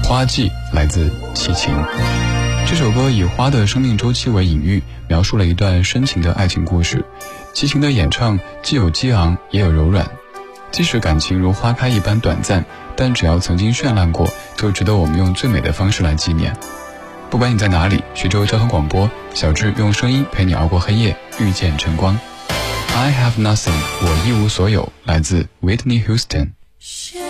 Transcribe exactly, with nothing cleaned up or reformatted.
花季来自齐秦。这首歌以花的生命周期为隐喻，描述了一段深情的爱情故事。齐秦的演唱既有激昂也有柔软，即使感情如花开一般短暂，但只要曾经绚烂过，就值得我们用最美的方式来纪念。不管你在哪里，徐州交通广播，小智用声音陪你熬过黑夜，遇见晨光。I have nothing， 我一无所有，来自 Whitney Houston。